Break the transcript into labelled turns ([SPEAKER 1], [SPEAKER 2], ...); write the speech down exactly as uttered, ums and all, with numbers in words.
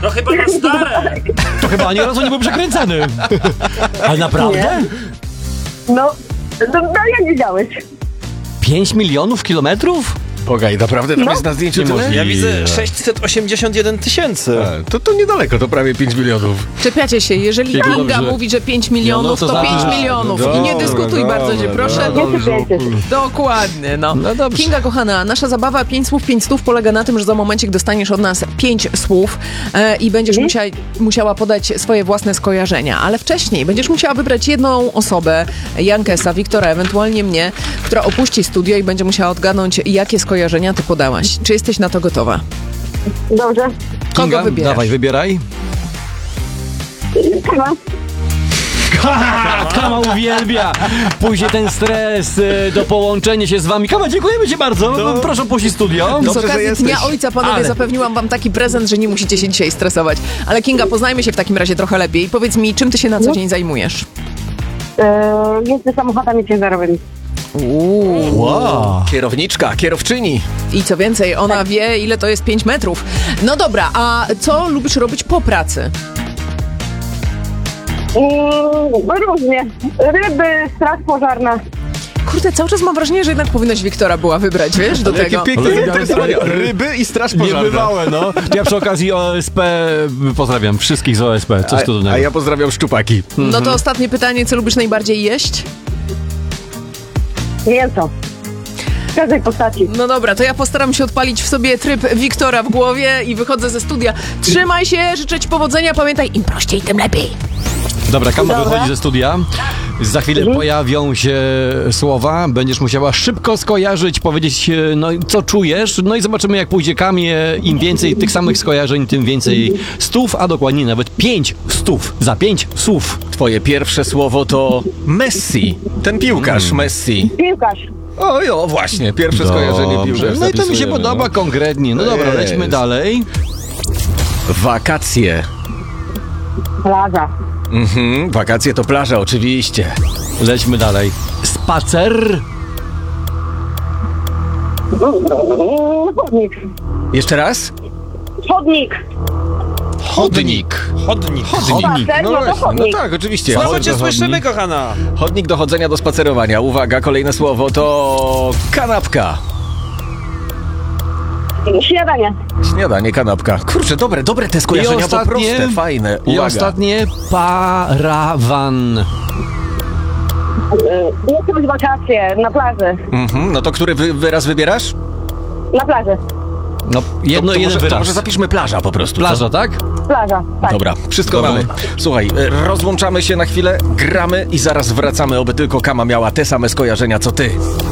[SPEAKER 1] No chyba na stare.
[SPEAKER 2] To chyba ani razu nie był przekręcany. Ale naprawdę?
[SPEAKER 3] Nie. No, no, no jak widziałeś?
[SPEAKER 2] pięć milionów kilometrów?
[SPEAKER 4] Pogaj, naprawdę tam
[SPEAKER 3] No.
[SPEAKER 4] jest na zdjęciu tyle?
[SPEAKER 1] Ja widzę sześćset osiemdziesiąt jeden tysięcy.
[SPEAKER 4] A, to, to niedaleko, to prawie pięć milionów.
[SPEAKER 5] Czepiacie się, jeżeli
[SPEAKER 2] Jego
[SPEAKER 5] Kinga
[SPEAKER 2] dobrze.
[SPEAKER 5] mówi, że pięć milionów,
[SPEAKER 2] No, to
[SPEAKER 5] to
[SPEAKER 2] znaczy,
[SPEAKER 5] pięć
[SPEAKER 2] że-
[SPEAKER 5] milionów.
[SPEAKER 4] dobra,
[SPEAKER 5] I nie dyskutuj
[SPEAKER 4] dobra,
[SPEAKER 5] bardzo cię, proszę.
[SPEAKER 4] dobra.
[SPEAKER 3] Nie sypiecie się.
[SPEAKER 5] Dokładnie, no.
[SPEAKER 2] No dobrze.
[SPEAKER 5] Kinga, kochana, nasza zabawa pięć słów, pięć stów polega na tym, że za momencik dostaniesz od nas pięć słów e, i będziesz
[SPEAKER 3] Mhm.
[SPEAKER 5] musiała, musiała podać swoje własne skojarzenia, ale wcześniej będziesz musiała wybrać jedną osobę, Jankesa, Wiktora, ewentualnie mnie, która opuści studio i będzie musiała odgadnąć, jakie skojarzenia ty podałaś. Czy jesteś na to gotowa?
[SPEAKER 3] Dobrze.
[SPEAKER 5] Kogo
[SPEAKER 2] Kinga,
[SPEAKER 5] wybierasz?
[SPEAKER 2] dawaj, wybieraj.
[SPEAKER 3] Chyba.
[SPEAKER 2] Kama uwielbia. Później ten stres, y, do połączenia się z wami. Kama, dziękujemy ci bardzo. Proszę opuścić studio.
[SPEAKER 5] Z
[SPEAKER 4] Dobrze, że
[SPEAKER 5] okazji
[SPEAKER 4] jesteś.
[SPEAKER 5] Dnia Ojca, panowie,
[SPEAKER 2] Ale-
[SPEAKER 5] zapewniłam wam taki prezent, że nie musicie się dzisiaj stresować. Ale Kinga, poznajmy się w takim razie trochę lepiej. Powiedz mi, czym ty się na co dzień zajmujesz?
[SPEAKER 3] E, jeżdżę samochodami ciężarowymi.
[SPEAKER 5] Uuu.
[SPEAKER 2] Wow.
[SPEAKER 4] Kierowniczka, kierowczyni.
[SPEAKER 5] I co więcej, ona wie, ile to jest pięć metrów. No dobra, a co lubisz robić po pracy?
[SPEAKER 3] Mm, różnie. Ryby, straż pożarna.
[SPEAKER 5] Kurde, cały czas mam wrażenie, że jednak powinnaś Wiktora była wybrać, wiesz, do
[SPEAKER 4] Jakie
[SPEAKER 5] tego.
[SPEAKER 4] piękne
[SPEAKER 2] Ale-
[SPEAKER 4] zainteresowania. Ryby i straż pożarna.
[SPEAKER 2] Niebywałe, no. Ja przy okazji O S P pozdrawiam wszystkich z O S P. Coś
[SPEAKER 4] A,
[SPEAKER 2] cudownego.
[SPEAKER 4] a ja pozdrawiam szczupaki.
[SPEAKER 5] No to ostatnie pytanie, co lubisz najbardziej jeść?
[SPEAKER 3] Mięso. W każdej postaci.
[SPEAKER 5] No dobra, to ja postaram się odpalić w sobie tryb Wiktora w głowie i wychodzę ze studia. Trzymaj się, życzę ci powodzenia, pamiętaj, im prościej, tym lepiej.
[SPEAKER 2] Dobra, Kama
[SPEAKER 3] Dobra.
[SPEAKER 2] wychodzi ze studia. Za chwilę
[SPEAKER 5] Mhm.
[SPEAKER 2] pojawią się słowa. Będziesz musiała szybko skojarzyć, powiedzieć, e, no co czujesz. No i zobaczymy, jak pójdzie Kamie. Im więcej tych samych skojarzeń, tym więcej stów, a dokładnie nawet pięć stów za pięć słów.
[SPEAKER 4] Twoje pierwsze słowo to Messi. Ten piłkarz Messi.
[SPEAKER 3] Piłkarz.
[SPEAKER 4] Oj, o właśnie, pierwsze skojarzenie
[SPEAKER 2] Dobrze.
[SPEAKER 4] piłkarz.
[SPEAKER 2] No i to mi się
[SPEAKER 4] zapisujemy,
[SPEAKER 2] podoba
[SPEAKER 4] no.
[SPEAKER 2] konkretnie. No dobra,
[SPEAKER 4] Jest.
[SPEAKER 2] lećmy dalej.
[SPEAKER 4] Wakacje.
[SPEAKER 3] Plaża.
[SPEAKER 4] Mhm, wakacje to plaża, oczywiście.
[SPEAKER 2] Lećmy dalej. Spacer.
[SPEAKER 3] Mm, chodnik.
[SPEAKER 4] Jeszcze raz?
[SPEAKER 3] Chodnik.
[SPEAKER 4] Chodnik.
[SPEAKER 1] Chodnik.
[SPEAKER 4] Chodnik.
[SPEAKER 3] Spacer, no to
[SPEAKER 4] właśnie,
[SPEAKER 3] chodnik.
[SPEAKER 4] No tak, oczywiście.
[SPEAKER 1] Słabo
[SPEAKER 4] Chodnik.
[SPEAKER 1] cię słyszymy, kochana.
[SPEAKER 4] Chodnik do chodzenia, do spacerowania. Uwaga, kolejne słowo to kanapka.
[SPEAKER 3] Śniadanie.
[SPEAKER 4] Śniadanie, kanapka. Kurczę, dobre, dobre te skojarzenia,
[SPEAKER 2] I ostatnie-
[SPEAKER 4] bo proste, fajne.
[SPEAKER 2] I
[SPEAKER 4] Uwaga.
[SPEAKER 2] ostatnie parawan.
[SPEAKER 3] E, Jakieś wakacje na plaży.
[SPEAKER 4] Mhm, no to który wy, wyraz wybierasz?
[SPEAKER 3] Na plaży.
[SPEAKER 2] No, jedno,
[SPEAKER 4] to, to
[SPEAKER 2] jeden
[SPEAKER 4] może, to
[SPEAKER 2] wyraz.
[SPEAKER 4] może zapiszmy plaża po prostu. co?
[SPEAKER 2] Plaża, tak?
[SPEAKER 3] Plaża. Tak.
[SPEAKER 4] Dobra, wszystko
[SPEAKER 2] Dobra.
[SPEAKER 4] mamy. Słuchaj, e, rozłączamy się na chwilę, gramy i zaraz wracamy, oby tylko Kama miała te same skojarzenia co ty.